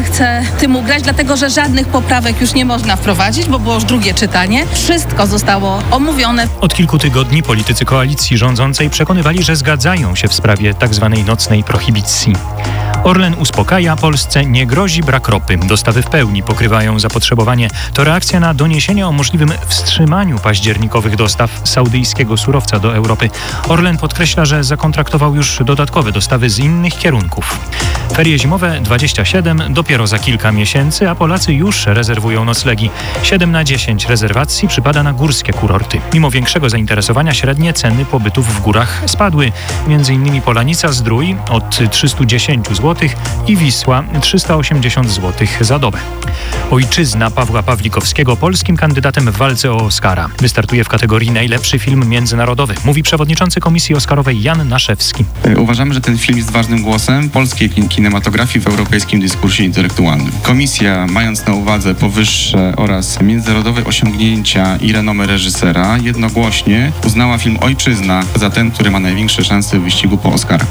chce tym ugrać, dlatego że żadnych poprawek już nie można wprowadzić, bo było już drugie czytanie. Wszystko zostało omówione. Od kilku tygodni politycy koalicji rządzącej przekonywali, że zgadzają się w sprawie tzw. nocnej prohibicji. Orlen uspokaja, Polsce nie grozi brak ropy. Dostawy w pełni pokrywają zapotrzebowanie. To reakcja na doniesienia o możliwym wstrzymaniu październikowych dostaw saudyjskiego surowca do Europy. Orlen podkreśla, że zakontraktował już dodatkowe dostawy z innych kierunków. Ferie zimowe 27 dopiero za kilka miesięcy, a Polacy już rezerwują noclegi. 7 na 10 rezerwacji przypada na górskie kurorty. Mimo większego zainteresowania średnie ceny pobytów w górach spadły. Między innymi Polanica-Zdrój od 310 zł i Wisła 380 zł za dobę. Ojczyzna Pawła Pawlikowskiego polskim kandydatem w walce o Oscara. Wystartuje w kategorii najlepszy film międzynarodowy, mówi przewodniczący Komisji Oscarowej Jan Naszewski. Uważamy, że ten film jest ważnym głosem polskiej kinematografii w europejskim dyskursie intelektualnym. Komisja, mając na uwadze powyższe oraz międzynarodowe osiągnięcia i renomę reżysera, jednogłośnie uznała film Ojczyzna za ten, który ma największe szanse w wyścigu po Oscara.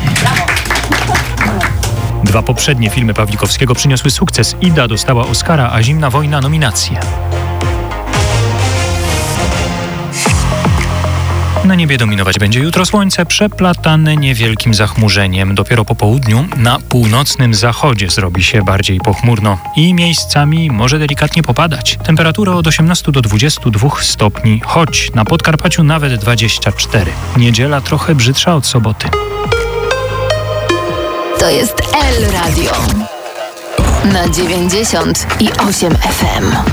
Dwa poprzednie filmy Pawlikowskiego przyniosły sukces. Ida dostała Oscara, a Zimna wojna nominację. Na niebie dominować będzie jutro słońce, przeplatane niewielkim zachmurzeniem. Dopiero po południu na północnym zachodzie zrobi się bardziej pochmurno i miejscami może delikatnie popadać. Temperatura od 18 do 22 stopni, choć na Podkarpaciu nawet 24. Niedziela trochę brzydsza od soboty. To jest El Radio na 98 FM.